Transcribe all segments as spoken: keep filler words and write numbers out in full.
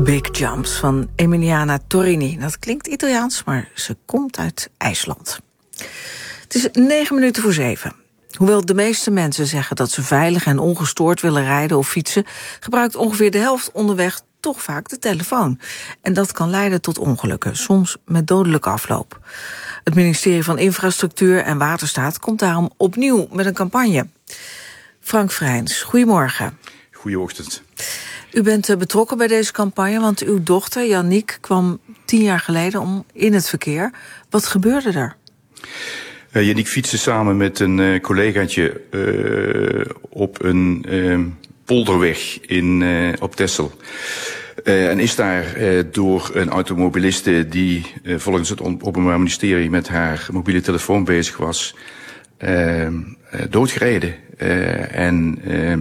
Big Jumps van Emiliana Torrini. Dat klinkt Italiaans, maar ze komt uit IJsland. Het is negen minuten voor zeven. Hoewel de meeste mensen zeggen dat ze veilig en ongestoord willen rijden of fietsen, gebruikt ongeveer de helft onderweg toch vaak de telefoon. En dat kan leiden tot ongelukken, soms met dodelijke afloop. Het ministerie van Infrastructuur en Waterstaat komt daarom opnieuw met een campagne. Frank Vrijns, goedemorgen. Goeieochtend. U bent betrokken bij deze campagne, want uw dochter, Yannick, kwam tien jaar geleden om in het verkeer. Wat gebeurde er? Uh, Yannick fietste samen met een uh, collegaatje uh, op een uh, polderweg in, uh, op Texel. Uh, en is daar uh, door een automobiliste die uh, volgens het Openbaar Ministerie met haar mobiele telefoon bezig was, uh, uh, doodgereden. Uh, en uh,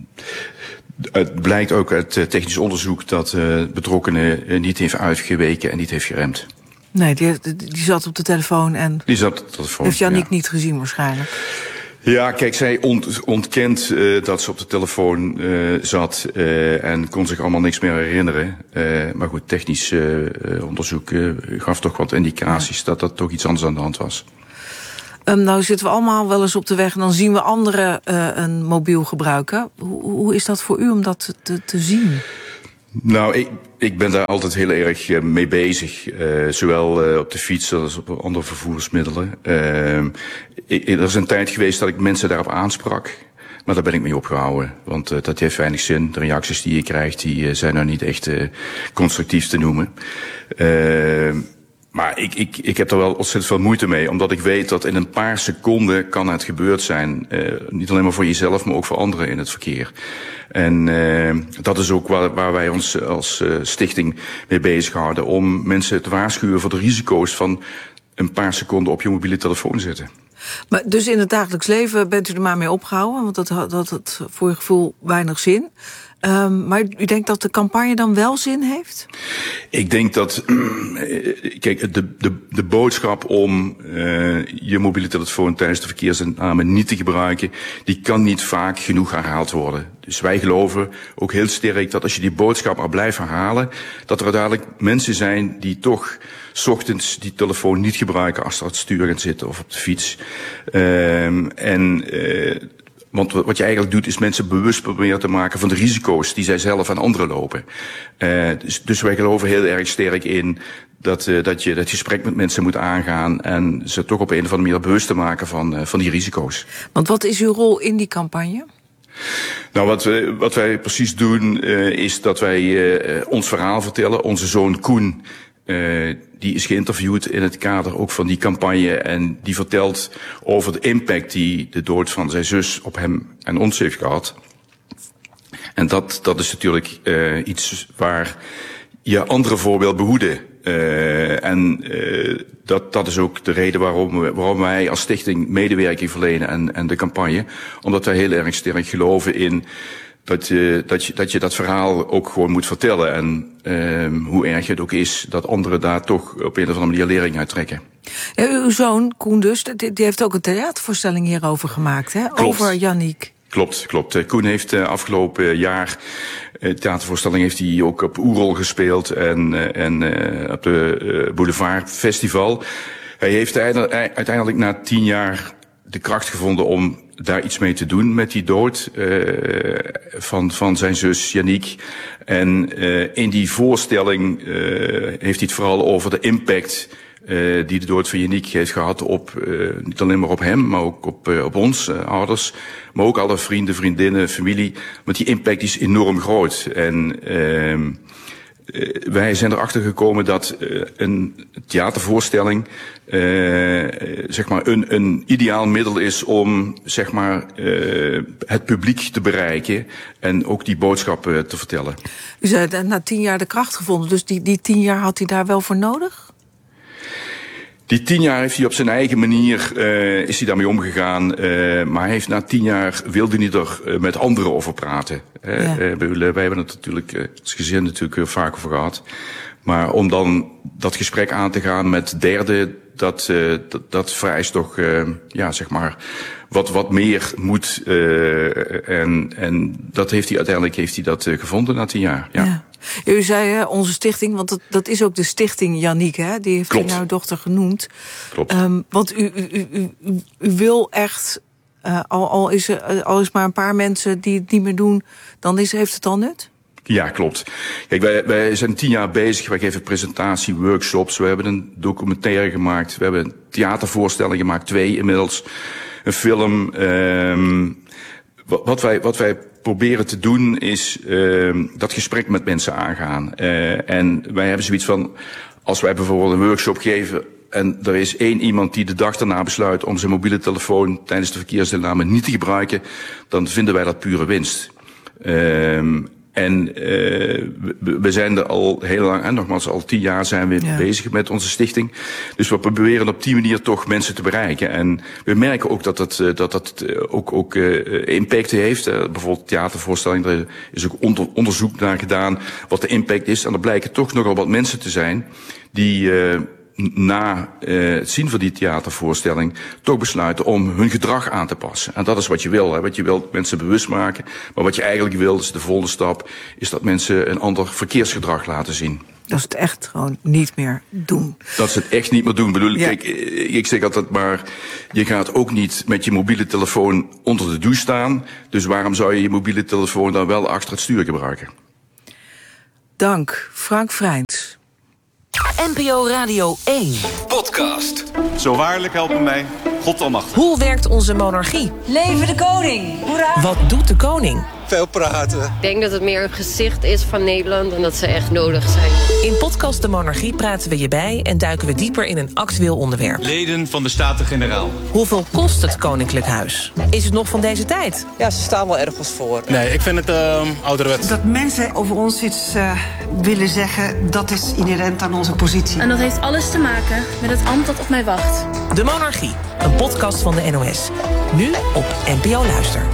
het blijkt ook uit uh, technisch onderzoek dat de uh, betrokkenen uh, niet heeft uitgeweken en niet heeft geremd. Nee, die, die zat op de telefoon en die zat op de telefoon, heeft Yannick ja. niet gezien waarschijnlijk. Ja, kijk, zij ont, ontkent uh, dat ze op de telefoon uh, zat uh, en kon zich allemaal niks meer herinneren. Uh, maar goed, technisch uh, onderzoek uh, gaf toch wat indicaties ja. dat dat toch iets anders aan de hand was. Um, nou zitten we allemaal wel eens op de weg en dan zien we anderen uh, een mobiel gebruiken. Hoe, hoe is dat voor u om dat te, te zien? Nou, ik, ik ben daar altijd heel erg uh, mee bezig. Uh, zowel uh, op de fiets als op andere vervoersmiddelen. Uh, ik, er is een tijd geweest dat ik mensen daarop aansprak. Maar daar ben ik mee opgehouden. Want uh, dat heeft weinig zin. De reacties die je krijgt, die uh, zijn nou niet echt uh, constructief te noemen. Uh, Maar ik, ik, ik heb er wel ontzettend veel moeite mee, omdat ik weet dat in een paar seconden kan het gebeurd zijn. Uh, niet alleen maar voor jezelf, maar ook voor anderen in het verkeer. En uh, dat is ook waar, waar wij ons als uh, stichting mee bezighouden, om mensen te waarschuwen voor de risico's van een paar seconden op je mobiele telefoon zitten. Maar dus in het dagelijks leven bent u er maar mee opgehouden, want dat had het voor je gevoel weinig zin. Um, maar u denkt dat de campagne dan wel zin heeft? Ik denk dat, kijk, de, de, de boodschap om uh, je mobiele telefoon tijdens de verkeersaanname niet te gebruiken, die kan niet vaak genoeg herhaald worden. Dus wij geloven ook heel sterk dat als je die boodschap maar blijft herhalen, dat er uiteindelijk mensen zijn die toch 's ochtends die telefoon niet gebruiken als ze aan het stuur gaan zitten of op de fiets. Um, en uh, Want wat je eigenlijk doet, is mensen bewust proberen te maken van de risico's die zij zelf en anderen lopen. Uh, dus, dus wij geloven heel erg sterk in dat, uh, dat je dat gesprek met mensen moet aangaan en ze toch op een of andere manier bewust te maken van, uh, van die risico's. Want wat is uw rol in die campagne? Nou, wat, we, wat wij precies doen, uh, is dat wij uh, ons verhaal vertellen. Onze zoon Koen, Uh, die is geïnterviewd in het kader ook van die campagne en die vertelt over de impact die de dood van zijn zus op hem en ons heeft gehad. En dat, dat is natuurlijk uh, iets waar je anderen voor wil behoeden. Uh, en uh, dat, dat is ook de reden waarom, we, waarom wij als stichting medewerking verlenen en, en de campagne. Omdat wij heel erg sterk geloven in Dat, uh, dat, je, dat je dat verhaal ook gewoon moet vertellen. En uh, hoe erg het ook is dat anderen daar toch op een of andere manier lering uit trekken. Ja, uw zoon, Koen dus, die, die heeft ook een theatervoorstelling hierover gemaakt, hè? Klopt. Over Yannick. Klopt, klopt. Koen heeft uh, afgelopen jaar uh, theatervoorstelling heeft hij ook op Oerol gespeeld en, uh, en uh, op de uh, Boulevard Festival. Hij heeft uiteindelijk na tien jaar de kracht gevonden om daar iets mee te doen met die dood uh, van, van zijn zus Yannick. En uh, in die voorstelling uh, heeft hij het vooral over de impact uh, die de dood van Yannick heeft gehad op, uh, niet alleen maar op hem, maar ook op, uh, op ons, uh, ouders. Maar ook alle vrienden, vriendinnen, familie. Want die impact is enorm groot. En uh, Uh, wij zijn erachter gekomen dat uh, een theatervoorstelling uh, zeg maar een, een ideaal middel is om zeg maar uh, het publiek te bereiken en ook die boodschap uh, te vertellen. U zei dat na tien jaar de kracht gevonden, dus die, die tien jaar had hij daar wel voor nodig? Die tien jaar heeft hij op zijn eigen manier uh, is hij daarmee omgegaan, uh, maar hij heeft na tien jaar wilde hij er uh, met anderen over praten. Uh, ja. uh, wij, wij hebben het natuurlijk uh, als gezin natuurlijk uh, vaak over gehad, maar om dan dat gesprek aan te gaan met derden, dat, uh, dat, dat vereist toch uh, ja zeg maar wat wat meer moed uh, en en dat heeft hij uiteindelijk heeft hij dat uh, gevonden na tien jaar. Ja. Ja. U zei hè, onze stichting, want dat, dat is ook de stichting Yannick, hè? Die heeft Klopt. u nou dochter genoemd. Klopt. Um, want u, u, u, u, u wil echt, uh, al, al, is er, al is maar een paar mensen die het niet meer doen, dan is, heeft het al nut? Ja, klopt. Kijk, wij, wij zijn tien jaar bezig. Wij geven presentatie, workshops. We hebben een documentaire gemaakt. We hebben een theatervoorstelling gemaakt, twee inmiddels. Een film. Um, wat, wij, wat wij proberen te doen is um, dat gesprek met mensen aangaan. Uh, en wij hebben zoiets van, als wij bijvoorbeeld een workshop geven en er is één iemand die de dag daarna besluit om zijn mobiele telefoon tijdens de verkeersdeelname niet te gebruiken, dan vinden wij dat pure winst. Um, En uh, we, we zijn er al heel lang, en nogmaals al tien jaar zijn we ja. bezig met onze stichting. Dus we proberen op die manier toch mensen te bereiken. En we merken ook dat dat, dat, dat ook, ook uh, impact heeft. Uh, bijvoorbeeld theatervoorstelling, er is ook onder, onderzoek naar gedaan wat de impact is. En er blijken toch nogal wat mensen te zijn die uh, na uh, het zien van die theatervoorstelling toch besluiten om hun gedrag aan te passen. En dat is wat je wil. Hè. Wat je wil mensen bewust maken. Maar wat je eigenlijk wil, is de volgende stap, is dat mensen een ander verkeersgedrag laten zien. Dat ze het echt gewoon niet meer doen. Dat ze het echt niet meer doen. Ik bedoel, ja. kijk, ik zeg altijd maar, je gaat ook niet met je mobiele telefoon onder de douche staan. Dus waarom zou je je mobiele telefoon dan wel achter het stuur gebruiken? Dank, Frank Vrijns. N P O Radio één. Podcast. Zo waarlijk helpen mij, God almachtig. Hoe werkt onze monarchie? Leven de koning! Hoera! Wat doet de koning? Veel praten. Ik denk dat het meer een gezicht is van Nederland dan dat ze echt nodig zijn. In podcast De Monarchie praten we je bij en duiken we dieper in een actueel onderwerp. Leden van de Staten-Generaal. Hoeveel kost het Koninklijk Huis? Is het nog van deze tijd? Ja, ze staan wel ergens voor. Nee, ik vind het uh, ouderwets. Dat mensen over ons iets uh, willen zeggen, dat is inherent aan onze positie. En dat heeft alles te maken met het ambt dat op mij wacht. De Monarchie, een podcast van de N O S. Nu op N P O Luister.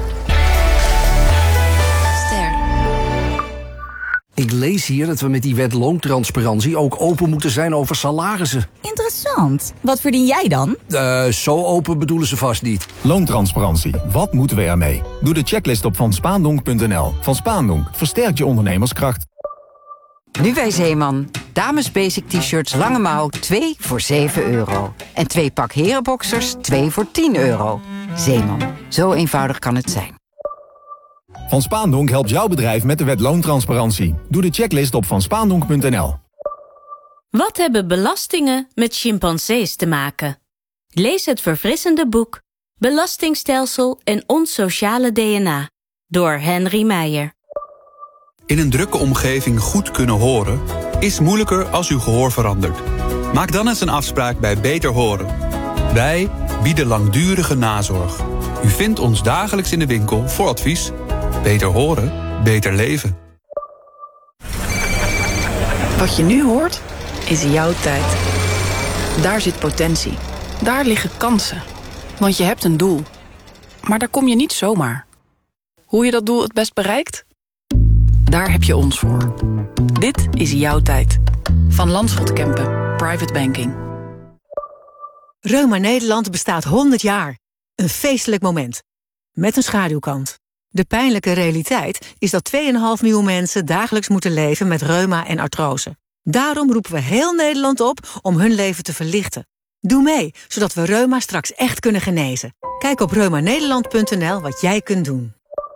Ik lees hier dat we met die wet loontransparantie ook open moeten zijn over salarissen. Interessant. Wat verdien jij dan? Uh, zo open bedoelen ze vast niet. Loontransparantie. Wat moeten we ermee? Doe de checklist op van spaandonk punt n l. Van Spaandonk versterkt je ondernemerskracht. Nu bij Zeeman. Dames basic t-shirts lange mouw twee voor zeven euro. En twee pak herenboxers twee voor tien euro. Zeeman. Zo eenvoudig kan het zijn. Van Spaandonk helpt jouw bedrijf met de wet loontransparantie. Doe de checklist op van spaandonk punt n l. Wat hebben belastingen met chimpansees te maken? Lees het verfrissende boek Belastingstelsel en ons sociale D N A door Henry Meijer. In een drukke omgeving goed kunnen horen is moeilijker als uw gehoor verandert. Maak dan eens een afspraak bij Beter Horen. Wij bieden langdurige nazorg. U vindt ons dagelijks in de winkel voor advies. Beter horen, beter leven. Wat je nu hoort, is jouw tijd. Daar zit potentie. Daar liggen kansen. Want je hebt een doel. Maar daar kom je niet zomaar. Hoe je dat doel het best bereikt? Daar heb je ons voor. Dit is jouw tijd. Van Landschot Kempen, Private Banking. Reuma Nederland bestaat honderd jaar. Een feestelijk moment. Met een schaduwkant. De pijnlijke realiteit is dat twee komma vijf miljoen mensen dagelijks moeten leven met reuma en artrose. Daarom roepen we heel Nederland op om hun leven te verlichten. Doe mee, zodat we reuma straks echt kunnen genezen. Kijk op reuma nederland punt n l wat jij kunt doen.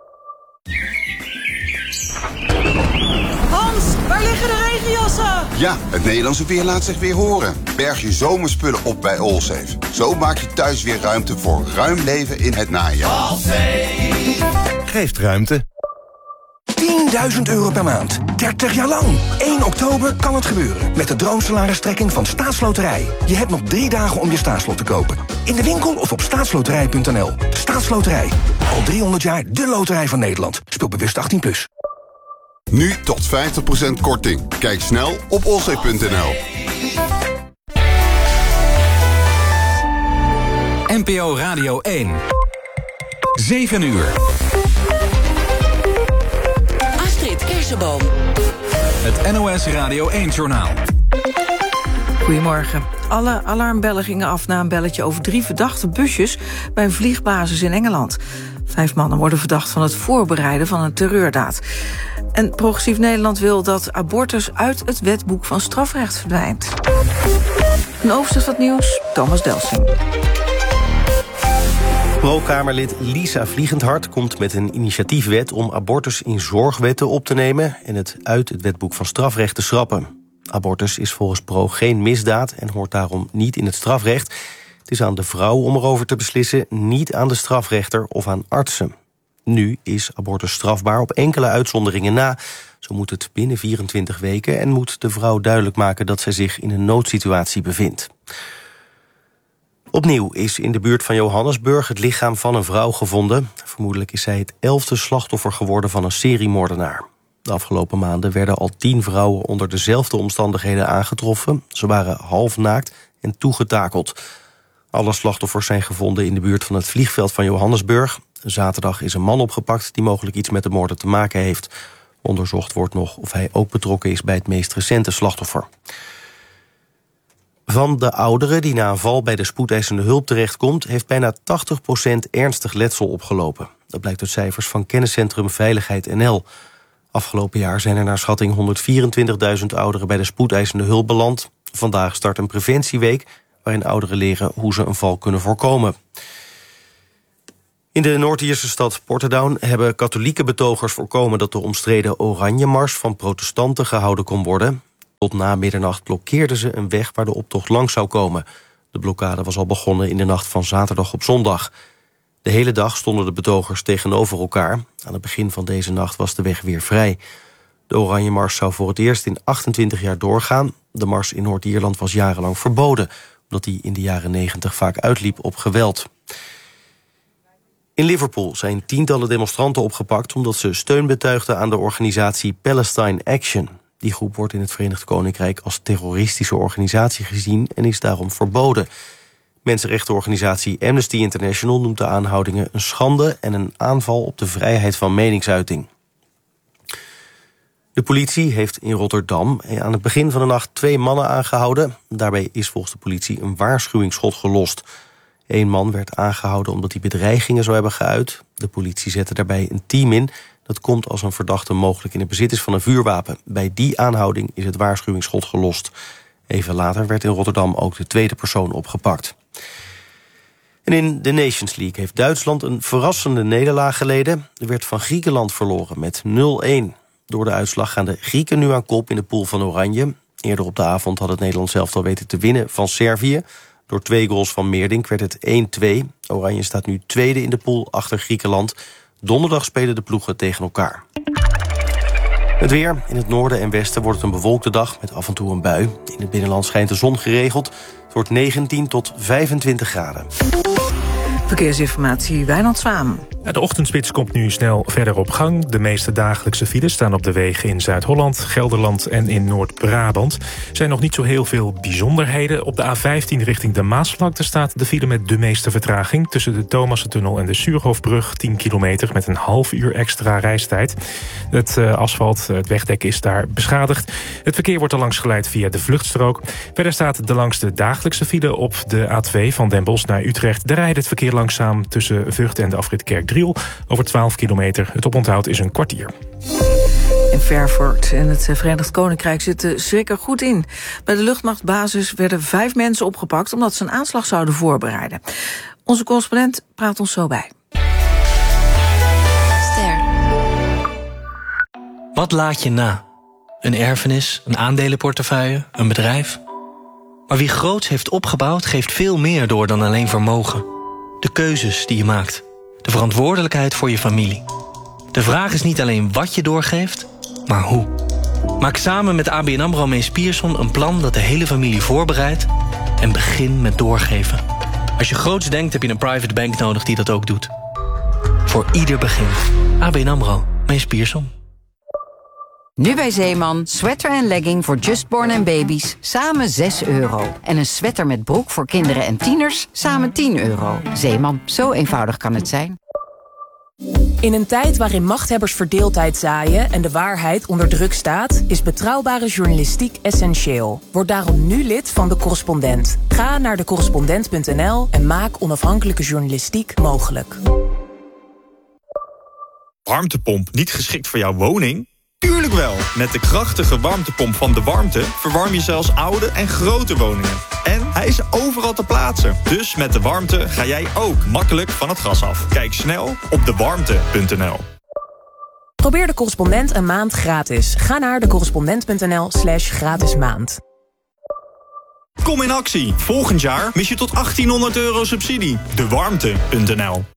Hans, waar liggen de regenjassen? Ja, het Nederlandse weer laat zich weer horen. Berg je zomerspullen op bij Allsafe. Zo maak je thuis weer ruimte voor ruim leven in het najaar. Allsafe geeft ruimte. tienduizend euro per maand. dertig jaar lang. één oktober kan het gebeuren. Met de droomsalaristrekking van Staatsloterij. Je hebt nog drie dagen om je staatslot te kopen. In de winkel of op staatsloterij punt n l. Staatsloterij. Al driehonderd jaar de loterij van Nederland. Speel bewust achttien plus. Nu tot vijftig procent korting. Kijk snel op allsafe punt n l. N P O Radio één. zeven uur. Astrid Kersenboom. Het N O S Radio één-journaal. Goedemorgen. Alle alarmbellen gingen af na een belletje over drie verdachte busjes bij een vliegbasis in Engeland. Vijf mannen worden verdacht van het voorbereiden van een terreurdaad. En Progressief Nederland wil dat abortus uit het wetboek van strafrecht verdwijnt. Een overzicht van het nieuws, Thomas Delsing. Pro-Kamerlid Lisa Vliegendhart komt met een initiatiefwet om abortus in zorgwetten op te nemen en het uit het wetboek van strafrecht te schrappen. Abortus is volgens Pro geen misdaad en hoort daarom niet in het strafrecht. Het is aan de vrouw om erover te beslissen, niet aan de strafrechter of aan artsen. Nu is abortus strafbaar op enkele uitzonderingen na. Zo moet het binnen vierentwintig weken en moet de vrouw duidelijk maken dat zij zich in een noodsituatie bevindt. Opnieuw is in de buurt van Johannesburg het lichaam van een vrouw gevonden. Vermoedelijk is zij het elfde slachtoffer geworden van een seriemoordenaar. De afgelopen maanden werden al tien vrouwen onder dezelfde omstandigheden aangetroffen. Ze waren half naakt en toegetakeld. Alle slachtoffers zijn gevonden in de buurt van het vliegveld van Johannesburg. Zaterdag is een man opgepakt die mogelijk iets met de moorden te maken heeft. Onderzocht wordt nog of hij ook betrokken is bij het meest recente slachtoffer. Van de ouderen die na een val bij de spoedeisende hulp terechtkomt, heeft bijna tachtig procent ernstig letsel opgelopen. Dat blijkt uit cijfers van kenniscentrum Veiligheid N L. Afgelopen jaar zijn er naar schatting honderdvierentwintigduizend ouderen bij de spoedeisende hulp beland. Vandaag start een preventieweek waarin ouderen leren hoe ze een val kunnen voorkomen. In de Noord-Ierse stad Portadown hebben katholieke betogers voorkomen dat de omstreden Oranjemars van protestanten gehouden kon worden. Tot na middernacht blokkeerden ze een weg waar de optocht langs zou komen. De blokkade was al begonnen in de nacht van zaterdag op zondag. De hele dag stonden de betogers tegenover elkaar. Aan het begin van deze nacht was de weg weer vrij. De Oranjemars zou voor het eerst in achtentwintig jaar doorgaan. De mars in Noord-Ierland was jarenlang verboden, omdat die in de jaren negentig vaak uitliep op geweld. In Liverpool zijn tientallen demonstranten opgepakt omdat ze steun betuigden aan de organisatie Palestine Action. Die groep wordt in het Verenigd Koninkrijk als terroristische organisatie gezien en is daarom verboden. Mensenrechtenorganisatie Amnesty International noemt de aanhoudingen een schande en een aanval op de vrijheid van meningsuiting. De politie heeft in Rotterdam aan het begin van de nacht twee mannen aangehouden. Daarbij is volgens de politie een waarschuwingsschot gelost. Eén man werd aangehouden omdat hij bedreigingen zou hebben geuit. De politie zette daarbij een team in. Dat komt als een verdachte mogelijk in het bezit is van een vuurwapen. Bij die aanhouding is het waarschuwingsschot gelost. Even later werd in Rotterdam ook de tweede persoon opgepakt. En in de Nations League heeft Duitsland een verrassende nederlaag geleden. Er werd van Griekenland verloren met nul-een. Door de uitslag gaan de Grieken nu aan kop in de pool van Oranje. Eerder op de avond had het Nederlands elftal weten te winnen van Servië. Door twee goals van Meerdink werd het één-twee. Oranje staat nu tweede in de pool achter Griekenland. Donderdag spelen de ploegen tegen elkaar. Het weer. In het noorden en westen wordt het een bewolkte dag met af en toe een bui. In het binnenland schijnt de zon geregeld. Het wordt negentien tot vijfentwintig graden. Verkeersinformatie, Wijnand Zwaan. De ochtendspits komt nu snel verder op gang. De meeste dagelijkse files staan op de wegen in Zuid-Holland, Gelderland en in Noord-Brabant. Er zijn nog niet zo heel veel bijzonderheden. Op de A vijftien richting de Maasvlakte staat de file met de meeste vertraging. Tussen de Thomassentunnel en de Suurhoofdbrug tien kilometer met een half uur extra reistijd. Het uh, asfalt, het wegdek is daar beschadigd. Het verkeer wordt er langs geleid via de vluchtstrook. Verder staat de langste dagelijkse file op de A twee van Den Bosch naar Utrecht. Daar rijdt het verkeer langzaam tussen Vught en de afrit Kerkdriel over twaalf kilometer. Het oponthoud is een kwartier. In Fairford in het Verenigd Koninkrijk zit de schrik er goed in. Bij de luchtmachtbasis werden vijf mensen opgepakt omdat ze een aanslag zouden voorbereiden. Onze correspondent praat ons zo bij. Ster. Wat laat je na? Een erfenis, een aandelenportefeuille, een bedrijf? Maar wie groots heeft opgebouwd geeft veel meer door dan alleen vermogen. De keuzes die je maakt. De verantwoordelijkheid voor je familie. De vraag is niet alleen wat je doorgeeft, maar hoe. Maak samen met A B N AMRO Mees Pierson een plan dat de hele familie voorbereidt en begin met doorgeven. Als je groots denkt heb je een private bank nodig die dat ook doet. Voor ieder begin. A B N AMRO Mees Pierson. Nu bij Zeeman, sweater en legging voor justborn en baby's, samen zes euro. En een sweater met broek voor kinderen en tieners, samen tien euro. Zeeman, zo eenvoudig kan het zijn. In een tijd waarin machthebbers verdeeldheid zaaien en de waarheid onder druk staat, is betrouwbare journalistiek essentieel. Word daarom nu lid van De Correspondent. Ga naar de correspondent punt n l en maak onafhankelijke journalistiek mogelijk. Warmtepomp niet geschikt voor jouw woning? Tuurlijk wel! Met de krachtige warmtepomp van De Warmte verwarm je zelfs oude en grote woningen. En hij is overal te plaatsen. Dus met De Warmte ga jij ook makkelijk van het gas af. Kijk snel op de warmte punt n l. Probeer De Correspondent een maand gratis. Ga naar decorrespondent.nl slash gratis maand. Kom in actie. Volgend jaar mis je tot achttienhonderd euro subsidie. de warmte punt n l.